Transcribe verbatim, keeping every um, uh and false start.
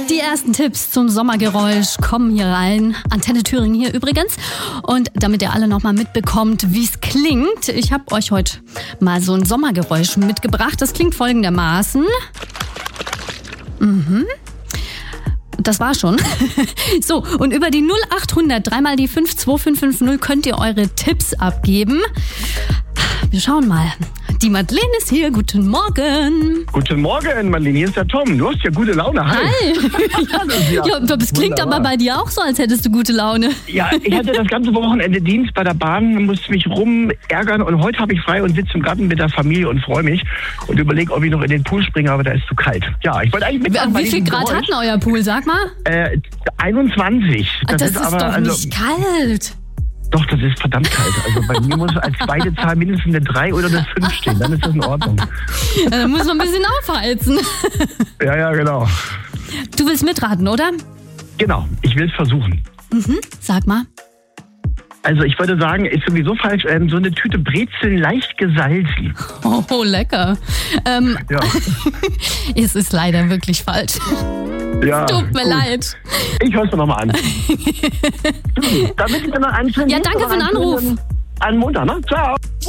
Die ersten Tipps zum Sommergeräusch kommen hier rein. Antenne Thüringen hier übrigens. Und damit ihr alle nochmal mitbekommt, wie es klingt, ich habe euch heute mal so ein Sommergeräusch mitgebracht. Das klingt folgendermaßen. Mhm. Das war schon. So, und über die null achthundert, dreimal die fünf zwei fünf fünf null könnt ihr eure Tipps abgeben. Wir schauen mal. Die Madeleine ist hier. Guten Morgen. Guten Morgen, Madeleine. Hier ist der Tom. Du hast ja gute Laune. Hi. Hi. ja, ja, das klingt wunderbar. Aber bei dir auch so, als hättest du gute Laune. Ja, ich hatte das ganze Wochenende Dienst bei der Bahn, musste mich rumärgern und heute habe ich frei und sitze im Garten mit der Familie und freue mich und überlege, ob ich noch in den Pool springe, aber da ist zu kalt. Ja, ich wollte eigentlich mitmachen. Wie viel Grad hat denn euer Pool, sag mal? Äh, einundzwanzig. Das, das ist, ist aber, doch also, nicht kalt. Doch, das ist verdammt kalt. Also bei mir muss als beide Zahl mindestens eine drei oder eine fünf stehen. Dann ist das in Ordnung. Dann muss man ein bisschen aufheizen. Ja, ja, genau. Du willst mitraten, oder? Genau, ich will es versuchen. Mhm, sag mal. Also ich würde sagen, ist sowieso falsch, ähm, so eine Tüte Brezeln leicht gesalzen. Oh, lecker. Ähm, ja. Es ist leider wirklich falsch. Ja, Tut mir gut. leid. Ich höre es mir nochmal an. Damit ich dann noch einen schönen Ja, danke für den Anruf. An Montag, ne? Ciao.